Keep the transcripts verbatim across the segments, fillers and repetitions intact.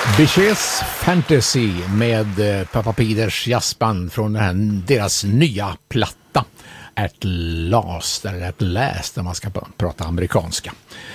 Bichets Fantasy med Papa Peters jazzband från den här, deras nya platta At Last, eller At Last när man ska prata amerikanska.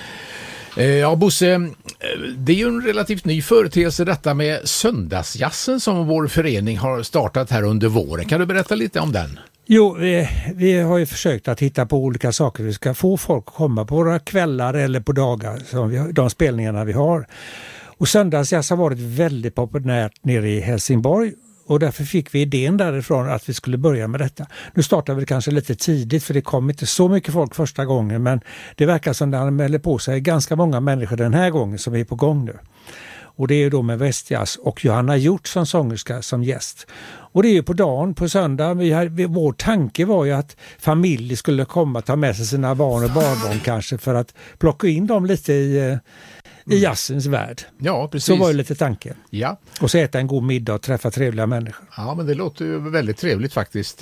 Ja, Bosse, det är ju en relativt ny företeelse detta med söndagsjazzen som vår förening har startat här under våren. Kan du berätta lite om den? Jo, vi, vi har ju försökt att hitta på olika saker. Vi ska få folk att komma på våra kvällar eller på dagar, som vi, de spelningarna vi har. Och söndagsjazz har varit väldigt populärt nere i Helsingborg. Och därför fick vi idén därifrån att vi skulle börja med detta. Nu startade vi kanske lite tidigt för det kom inte så mycket folk första gången. Men det verkar som det anmäler på sig ganska många människor den här gången som är på gång nu. Och det är ju då med Västjazz och Johanna Hjort som sångerska som gäst. Och det är ju på dagen, på söndag. Vi har, vi, vår tanke var ju att familjer skulle komma och ta med sig sina barn och barnbarn kanske för att plocka in dem lite i... i jazzens värld. Ja, precis. Så var ju lite tanken. Ja. Och så äta en god middag och träffa trevliga människor. Ja, men det låter ju väldigt trevligt faktiskt.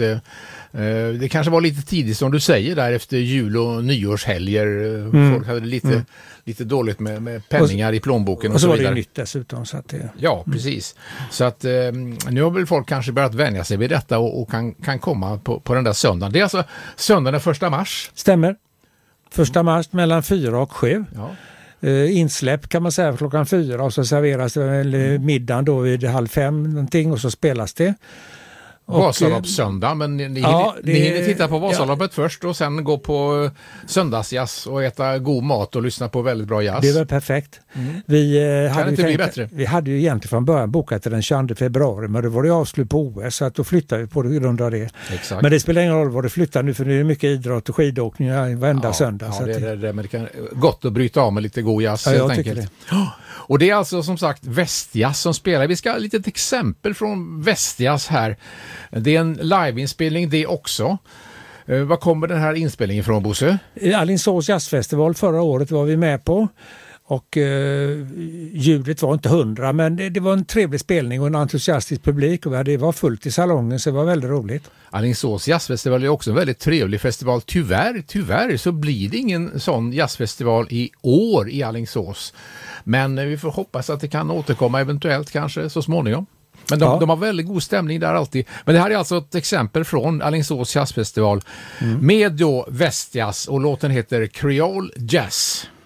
Det kanske var lite tidigt som du säger där efter jul- och nyårshelger. Mm. Folk hade lite, mm. lite dåligt med, med penningar och, i plånboken och, och så, så var vidare. det ju nytt dessutom. Så att det, ja, precis. Mm. Så att nu har väl folk kanske börjat vänja sig vid detta och, och kan, kan komma på, på den där söndagen. Det är alltså söndagen den första mars. Stämmer. Första mars mellan fyra och sju. Ja. Uh, insläpp kan man säga klockan fyra och så serveras det eller middagen då vid halv fem någonting och så spelas det. Vasaloppssöndag, men ni, ja, det, ni hinner titta på Vasaloppet ja. först och sen gå på söndagsjazz och äta god mat och lyssna på väldigt bra jazz. Det var perfekt. Mm. Vi, eh, hade inte tänkt, bli bättre? Vi hade ju egentligen från början bokat till den tjugoandra februari men det var det avslut på O S så att då flyttade vi på grund av det. Exakt. Men det spelar ingen roll vad det flyttar nu för det är mycket idrott och skidåkning varenda ja, söndag. Ja, så det, att det, det, men det kan gott att bryta av med lite god jazz. Ja, jag helt tycker enkelt. det. Oh, och det är alltså som sagt Västjazz som spelar. Vi ska ha ett litet exempel från Västjazz här. Det är en liveinspelning det också. Eh, vad kommer den här inspelningen från, Bosse? Alingsås jazzfestival förra året var vi med på. Och eh, ljudet var inte hundra men det, det var en trevlig spelning och en entusiastisk publik och det var fullt i salongen så det var väldigt roligt. Alingsås jazzfestival är också en väldigt trevlig festival. Tyvärr, tyvärr så blir det ingen sån jazzfestival i år i Alingsås. Men eh, vi får hoppas att det kan återkomma eventuellt kanske så småningom. Men de, ja. de har väldigt god stämning där alltid. Men det här är alltså ett exempel från Alingsås jazzfestival mm. med då Västjazz och låten heter Creole Jazz.